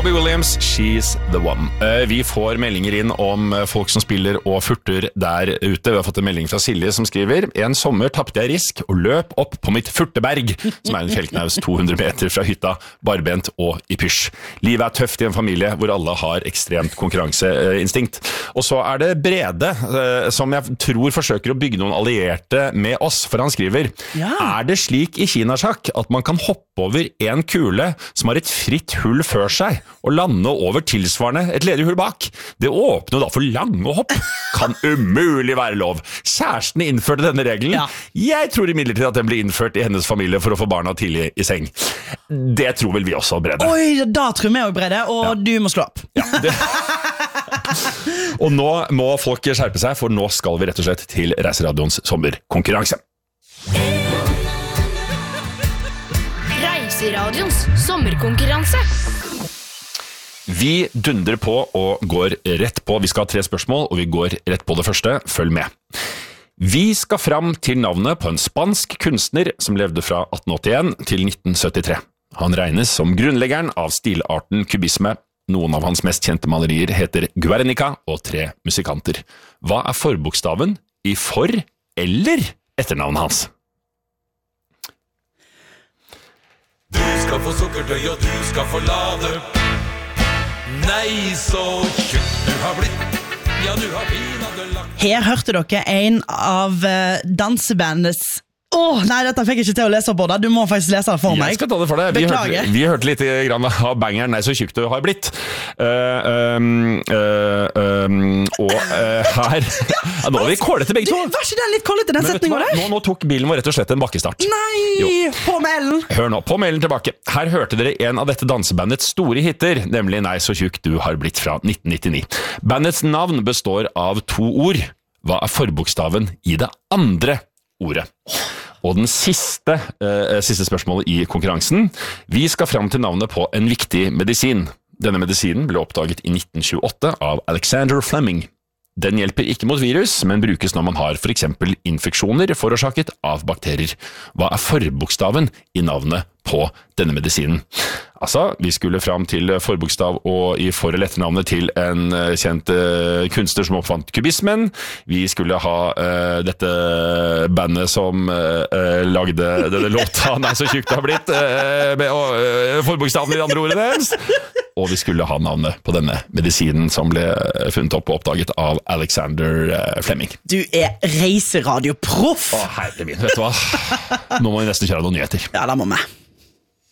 Robbie Williams, She's the One. Vi får meldinger inn om folk som spiller og furter der ute. Vi har fått en melding fra Silje som skriver: En sommer tappte jeg risk og løp opp på mitt furteberg, som en fjellknaus 200 meter fra hytta, barbent og i pysj. Livet tøft i en familie hvor alle har ekstremt konkurranseinstinkt. Og så det Brede, som jeg tror forsøker å bygge noen allierte med oss, for han skriver: det slik i kinasjakk at man kan hoppe over en kule som har et fritt hull før seg, og lande over tilsvarende et ledig hull bak? Det åpner da for lange hopp. Kan umulig være lov. Kjærestene innførte denne regelen. Jeg tror imidlertid at den ble innført i hennes familie for å få barna tidlig i seng. Det tror vel vi også, Brede. Oi, da tror vi også, Brede, og du må slå opp. Og nå må folk skjerpe seg, for nå skal vi rett og slett til Reiseradioens sommerkonkurranse. Reiseradions sommerkonkurranse. Vi dundrer på og går rett på. Vi skal ha 3 spørsmål, og vi går rett på det første. Følg med. Vi skal fram til navnet på en spansk kunstner som levde fra 1881 til 1973. Han regnes som grunnleggeren av stilarten kubisme. Noen av hans mest kjente malerier heter Guernica og 3 musikanter. Hva forbokstaven i for- eller etternavnet hans? Du skal få sukkertøy og du skal få lade. Nei, så tjukk du har blitt. Ja, du har pinadø lagt. Her hørte dere en av dansebandets... nei, dette fikk jeg ikke til å lese på det. Du må faktisk lese det for meg. Jeg skal ta det for deg. Beklager. Vi hørte litt grann av bangeren Nei, så tjukk du har blitt. Og her... nå vi kålete begge to. Var ikke den litt kålete, den setningen der? Nå tok bilen vår rett og slett en bakkestart. Nei, på mailen. Hør nå, på mailen tilbake. Her hørte dere en av dette dansebandets store hitter, nemlig Nei, så tjukk du har blitt fra 1999. Bandets navn består av 2 ord. Hva forbokstaven i det andre ordet? Og den siste spørsmålet i konkurransen. Vi skal fram til navnet på en viktig medisin. Denne medisinen ble oppdaget i 1928 av Alexander Fleming. Den hjelper ikke mot virus, men brukes når man har for eksempel infeksjoner forårsaket av bakterier. Hva forbokstaven i navnet på denne medisinen? Altså, vi skulle fram til forbokstav og i for- eller etternavnet til en kjent kunstner som oppfant kubismen. Vi skulle ha dette bandet som lagde denne låta Nei, så tjukt det har blitt, og forbokstaven i de andre ordene deres. Og vi skulle ha navnet på denne medisinen som ble funnet opp og oppdaget av Alexander Fleming. Du reiseradioproff. Herre min, vet du hva? Nå må vi nesten kjøre noen nyheter. Ja, det må vi.